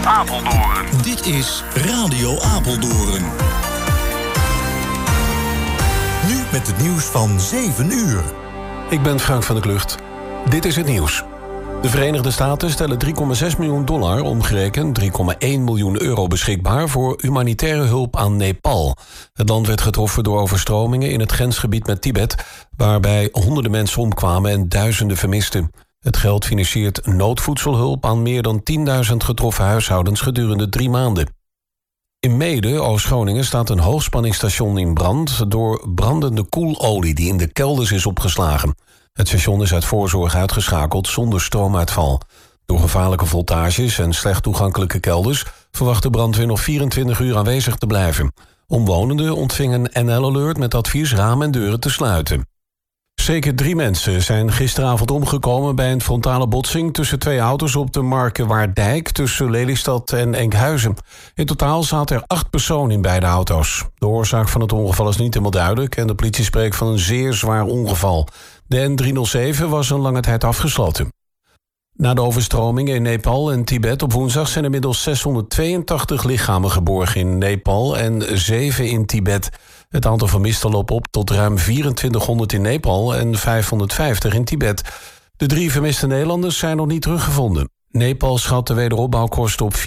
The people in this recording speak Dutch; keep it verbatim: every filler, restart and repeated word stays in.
Apeldoorn. Dit is Radio Apeldoorn. Nu met het nieuws van zeven uur. Ik ben Frank van der Klucht. Dit is het nieuws. De Verenigde Staten stellen drie komma zes miljoen dollar, omgerekend drie komma één miljoen euro beschikbaar voor humanitaire hulp aan Nepal. Het land werd getroffen door overstromingen in het grensgebied met Tibet, waarbij honderden mensen omkwamen en duizenden vermisten. Het geld financiert noodvoedselhulp aan meer dan tienduizend getroffen huishoudens gedurende drie maanden. In Meeden, Oost-Groningen, staat een hoogspanningsstation in brand door brandende koelolie die in de kelders is opgeslagen. Het station is uit voorzorg uitgeschakeld zonder stroomuitval. Door gevaarlijke voltages en slecht toegankelijke kelders verwacht de brandweer nog vierentwintig uur aanwezig te blijven. Omwonenden ontvingen een N L-alert met advies ramen en deuren te sluiten. Zeker drie mensen zijn gisteravond omgekomen bij een frontale botsing tussen twee auto's op de Markewaardijk tussen Lelystad en Enkhuizen. In totaal zaten er acht personen in beide auto's. De oorzaak van het ongeval is niet helemaal duidelijk en de politie spreekt van een zeer zwaar ongeval. De N driehonderdzeven was een lange tijd afgesloten. Na de overstromingen in Nepal en Tibet op woensdag zijn inmiddels zeshonderdtweeëntachtig lichamen geborgen in Nepal en zeven in Tibet. Het aantal vermisten loopt op tot ruim vierentwintighonderd in Nepal en vijfhonderdvijftig in Tibet. De drie vermiste Nederlanders zijn nog niet teruggevonden. Nepal schat de wederopbouwkosten op